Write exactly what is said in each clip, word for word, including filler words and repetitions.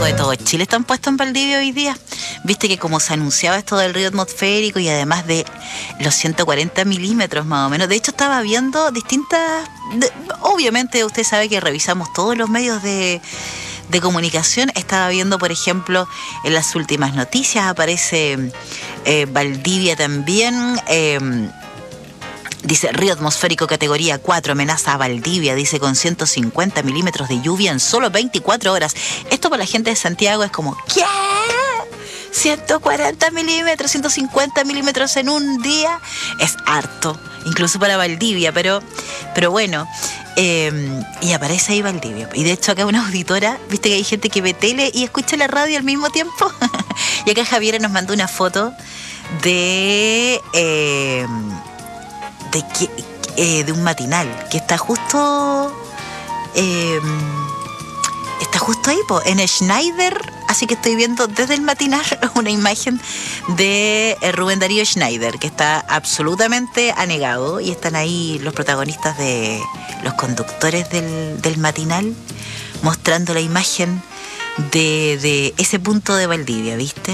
ojos de todo Chile están puestos en Valdivia hoy día. Viste que como se anunciaba esto del río atmosférico y además de los ciento cuarenta milímetros más o menos. De hecho estaba viendo distintas... De, obviamente usted sabe que revisamos todos los medios de, de comunicación. Estaba viendo, por ejemplo, en las últimas noticias aparece eh, Valdivia también... Eh, Dice, río atmosférico categoría cuatro, amenaza a Valdivia, dice, con ciento cincuenta milímetros de lluvia en solo veinticuatro horas. Esto para la gente de Santiago es como, ¿qué? ciento cuarenta milímetros, ciento cincuenta milímetros en un día. Es harto, incluso para Valdivia, pero, pero bueno, eh, y aparece ahí Valdivia. Y de hecho acá una auditora, viste que hay gente que ve tele y escucha la radio al mismo tiempo. Y acá Javiera nos mandó una foto de... Eh, De, que, eh, de un matinal que está justo eh, está justo ahí po, en Schneider, así que estoy viendo desde el matinal una imagen de eh, Rubén Darío Schneider, que está absolutamente anegado, y están ahí los protagonistas de los conductores del, del matinal mostrando la imagen de, de ese punto de Valdivia, ¿viste?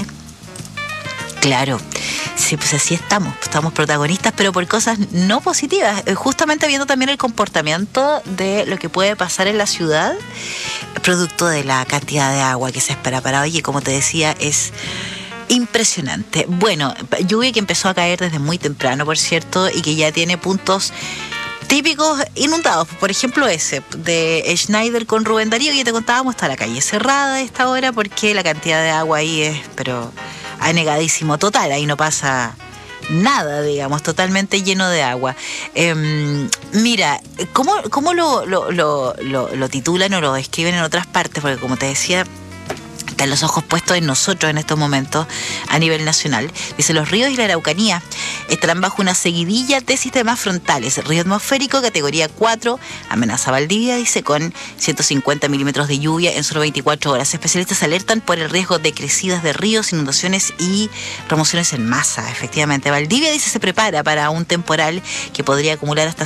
Claro, sí, pues así estamos, estamos protagonistas, pero por cosas no positivas, justamente viendo también el comportamiento de lo que puede pasar en la ciudad, producto de la cantidad de agua que se espera para hoy, y como te decía, es impresionante. Bueno, lluvia que empezó a caer desde muy temprano, por cierto, y que ya tiene puntos típicos inundados, por ejemplo ese de Schneider con Rubén Darío, que ya te contábamos, está la calle cerrada a esta hora porque la cantidad de agua ahí es, pero... anegadísimo total, ahí no pasa nada, digamos, totalmente lleno de agua. Eh, mira, ¿cómo, cómo lo, lo, lo, lo, lo titulan o lo escriben en otras partes? Porque como te decía, están los ojos puestos en nosotros en estos momentos a nivel nacional. Dice, los ríos y la Araucanía estarán bajo una seguidilla de sistemas frontales. Río atmosférico, categoría cuatro, amenaza Valdivia, dice, con ciento cincuenta milímetros de lluvia en solo veinticuatro horas. Especialistas alertan por el riesgo de crecidas de ríos, inundaciones y remociones en masa. Efectivamente, Valdivia, dice, se prepara para un temporal que podría acumular hasta